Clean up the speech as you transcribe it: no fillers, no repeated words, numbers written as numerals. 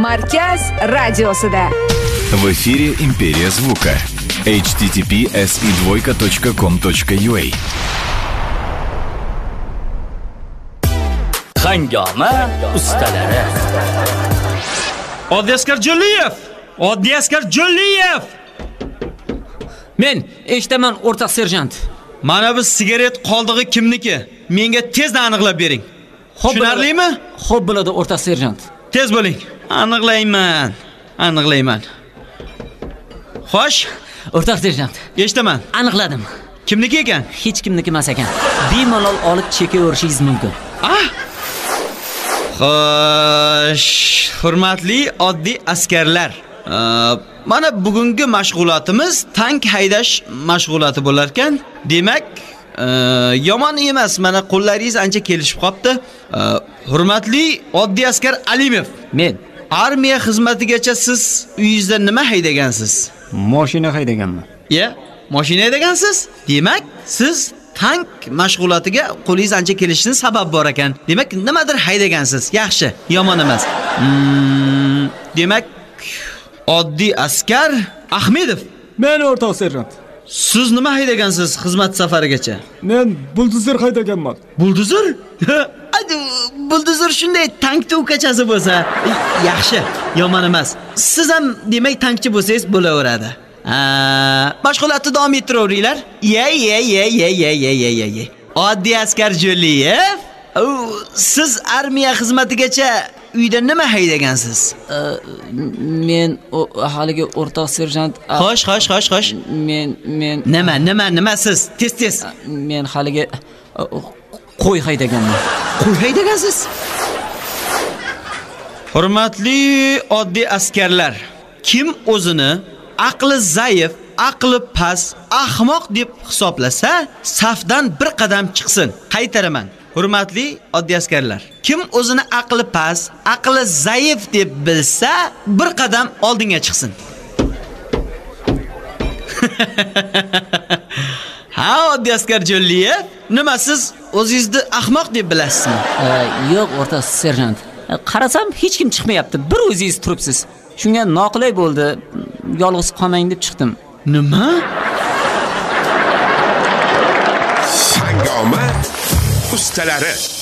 Markaz radiosida. В эфире Империя звука. http://si2.com.ua Hangoma ustalari. Oddiy askar Jo'liyev! Oddiy askar Jo'liyev! Men eshitaman, o'rtoq serjant. Mana bu sigaret qoldig'i kimniki? Menga tezda aniqlab bering. Tushunarlimi? Xo'p bo'ladi, o'rtoq serjant. Tez bo'ling. Aniqlayman. Xo'sh, O'rtoq serjant, eshitaman. aniqladim. Kimniki ekan? Hech kimniki emas ekan. Bemalol olib chekaverishingiz mumkin. Xo'sh, hurmatli oddiy askarlar. Mana bugungi mashg'ulotimiz tank haydash mashg'uloti bo'lar ekan. Demak, yomon emas. Mana qo'llaringiz ancha kelishib qopti. Hurmatli oddiy askar Alimov. Men armiya xizmatigacha siz uyingizda nima haydagansiz? mashina haydaganman. Mashina haydagansiz? Demak, siz tank mashg'ulotiga qo'lingiz ancha kelishining sabab bor ekan. Demak, nimadir haydagansiz. Yaxshi, yomon emas. Demak, oddiy askar Ahmedov. Men o'rtoq serjant. Siz nima haydagansiz xizmat safarigacha? Men buldozer haydaganman. Buldozer? Buldozer shunday tankda ukachasi bo'lsa, yaxshi, yomon emas. Siz ham demak tankchi bo'lsangiz bo'laveradi. Mashg'ulotni davom ettiraveringlar. Oddiy askar Jo'liyev, siz armiya xizmatigacha uyda nima haydagansiz? Men haligi o'rtoq serjant. Xo'sh. Men Nima siz? Tez. Men haligi qo'y haydaganman. Qo'y haydagansiz? Hurmatli oddiy askarlar, kim o'zini aqli zaif, aqli past, ahmoq deb hisoblasa, safdan bir qadam chiqsin. Qaytaraman. Hurmatli oddiy askarlar, kim o'zini aqli past, aqli zaif deb bilsa, bir qadam oldinga chiqsin. Ha, oddiy askar Jo'liyev, nima siz o'zingizni ahmoq deb bilasizmi? Yo'q, o'rtoq serjant. Qarasam hech kim chiqmayapti. Bir o'zingiz turibsiz. Shunga noqulay bo'ldi. Yolg'iz qolmang deb chiqdim. Nima? Hangoma ustalari.